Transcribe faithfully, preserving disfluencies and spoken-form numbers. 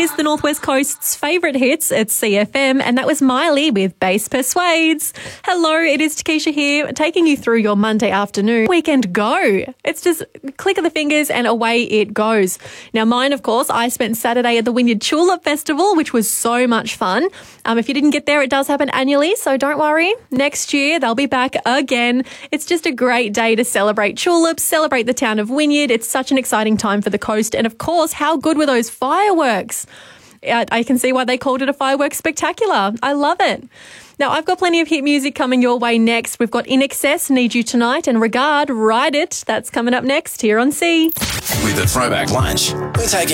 is the Northwest Coast's favourite hits at C F M, and that was Miley with Bass Persuades. Hello, it is Takesha here, taking you through your Monday afternoon. Weekend go. It's just click of the fingers and away it goes. Now mine, of course, I spent Saturday at the Wynyard Tulip Festival, which was so much fun. Um, if you didn't get there, it does happen annually, so don't worry. Next year, they'll be back again. It's just a great day to celebrate tulips, celebrate the town of Wynyard. It's such an exciting time for the coast. And of course, how good were those fireworks? I, I can see why they called it a fireworks spectacular. I love it. Now, I've got plenty of hit music coming your way next. We've got In Excess, Need You Tonight, and Regard, Ride It. That's coming up next here on C. With the Throwback Lunch, we're taking